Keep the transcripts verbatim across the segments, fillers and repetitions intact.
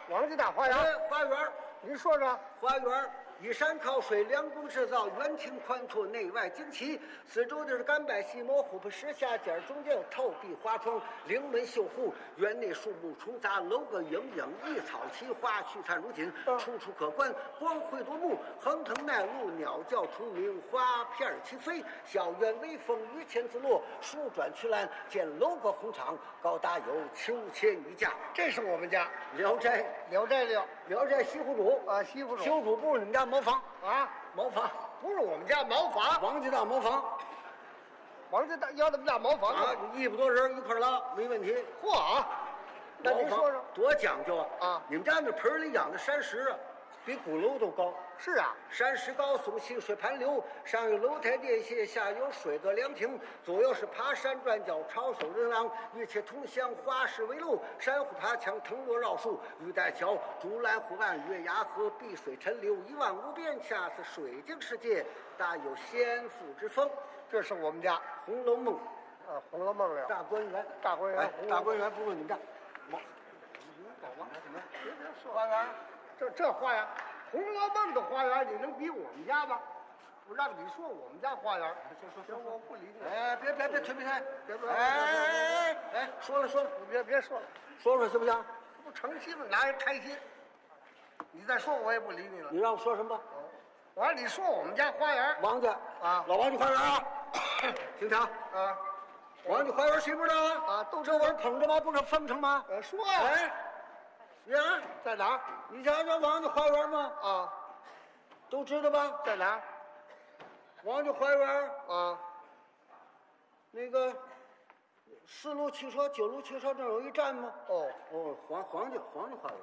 王家大花园。 哎，花园， 您说说。 花园依山靠水，两宫设造，园庭宽阔，内外整齐。四周的是干柏细毛，虎扑石下尖，中间有透壁花窗，临门绣户。园内树木重杂，楼阁影影，一草齐花，去灿如锦， 嗯处处可观，光辉夺目。横藤奈路，鸟叫虫鸣，花片齐飞。小园微风，于前自落，树转曲栏，见楼阁红场，高达有秋千一架。 这是我们家聊斋， 聊斋了聊斋西湖主啊，西湖西湖主不是你们家茅房啊， 茅房， 不是我们家茅房。 王家大茅房王家大要咱们家茅房啊，一百多人一块拉没问题。 嚯啊！那您说说多讲究啊！ 啊， 你们家那盆里养的山石啊，比鼓楼都高。 是啊， 山石高耸细，水盘流，上有楼台殿榭，下有水阁凉亭，左右是爬山转角，抄手人廊，一切同乡，花市为路，珊瑚爬墙，藤萝绕树，玉带桥，竹篮湖岸，月牙河，碧水沉流，一望无边，恰似水晶世界，大有仙妇之风。 这是我们家《 《红楼梦》 呃《红楼梦》了。 大观园， 大观园哎，大观园不是你们家。 王什么？别别说花园， 这这花园，《红楼梦》的花园，你能比我们家吗？我让你说我们家花园， 说说行，我不理你。 哎，别别别推别推， 别别哎哎哎哎，说了说了， 你别别说了， 说说行不行？ 这不成心吗？拿人开心。你再说，我也不理你了。 你让我说什么？ 我让你说我们家花园王家啊， 老王家花园啊，听听， 啊王家花园谁不知道啊？ 啊，都这玩意儿捧着吗？不是分不成吗？ 呃说呀， 哎，呀， 在哪儿你瞧这王家花园吗？ 啊？ 都知道吧？ 在哪儿王家花园啊？ 那个四路汽车、九路汽车那有一站吗？ 哦， 哦，黄黄家黄家花园。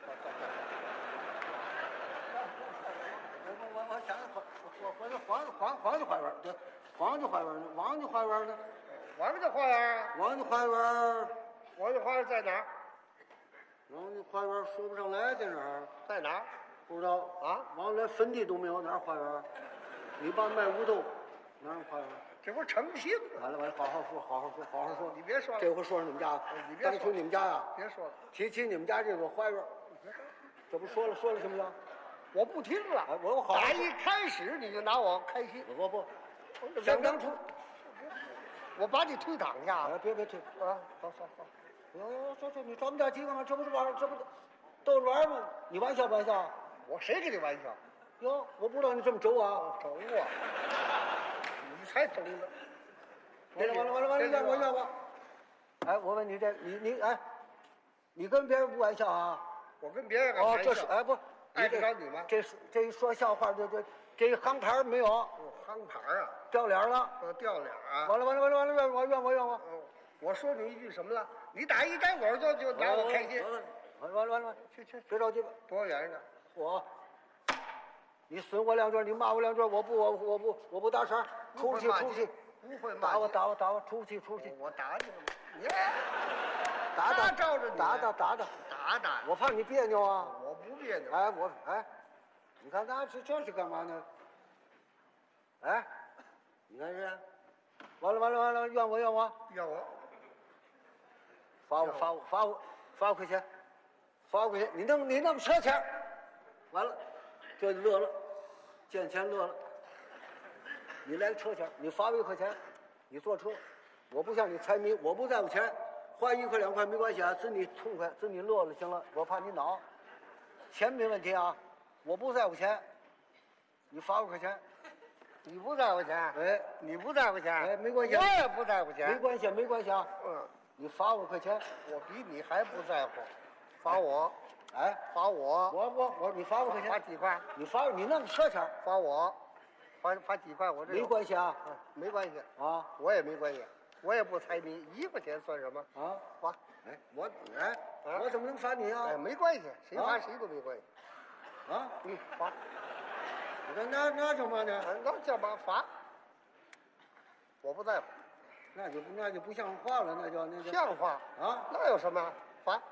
我我我想想，我我这黄黄黄家花园，对，黄家花园呢？王家花园呢？ 王家花园， 王家花园， 王家花园在哪儿？ 王家花园说不上来，在哪儿？ 在哪儿？ 不知道啊？ 王连坟地都没有，哪儿花园？你爸卖乌豆，哪儿有花园？ 这不是成心吗？ 完了完了，好好说，好好说，好好说。 你别说了， 这回说说你们家， 你别说当初你们家呀， 别说了， 提起你们家这个花园，这不说了说了行不行？ 我不听了。 哎我我好好打一开始你就拿我开心， 不不， 我想当初， 我把你推躺下哎，别别推， 啊！好好好， 哟，这这你着不着急干嘛？这不是玩，这不逗着玩吗？你玩笑不玩笑？ 我谁跟你玩笑？ 哟，我不知道你这么轴啊！ 轴啊！你才轴呢！ 完了完了完了完了，怨我怨我！哎，我问你这，你你哎，你跟别人不玩笑啊？ 我跟别人哦， 玩笑， 这是哎不， 碍这得着你吗？ 这是这一说笑话，这这这一行牌没有， 我夯牌啊， 掉脸了。 我掉脸啊！ 完了完了完了完了，怨我怨我怨我！ 哦，我说你一句什么了？你打一开我就就拿我开心。 完了完了完了， 去去， 别着急吧。 多远呢？ 我，你损我两句，你骂我两句，我不我我不我不搭茬，出去出去， 不会骂打我打我打我，出去出去， 我打你了吗？你打打照着你打打打打， 打打， 我怕你别扭啊！ 我不别扭。 哎我哎，你看咱这这是干嘛呢？哎，你看这，完了完了完了，怨我怨我， 要我罚我罚我罚我罚我块钱，罚我块钱，你弄你弄车钱，完了，这就乐了，见钱乐了。你来个车钱，你罚我一块钱，你坐车，我不像你财迷，我不在乎钱，花一块两块没关系啊，只你痛快，只你乐了行了，我怕你恼。钱没问题啊，我不在乎钱，你罚我块钱， 你不在乎钱， 哎， 你不在乎钱， 哎没关系我也不在乎没钱。 关系没关系啊， 嗯， 你罚我块钱， 我比你还不在乎，罚我， 哎， 罚我， 我我我你罚我块钱， 罚几块？ 你罚你弄车钱， 罚我，罚罚几块？我这没关系啊， 嗯，没关系， 啊我也没关系，我也不财迷，一块钱算什么？ 啊， 罚， 哎我哎啊我怎么能罚你啊哎，？没关系，谁罚啊谁都没关系。 啊， 嗯，罚， 你看那那什么呢？ 嗯，那叫嘛罚？我不在乎， 那就不那就不像话了，那叫那叫像话啊， 那有什么罚？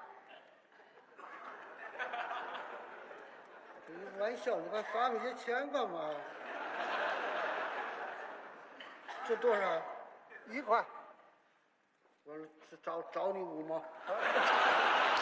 这玩笑，你还罚那些钱干嘛？这多少？ 一块。 我是找找你五毛。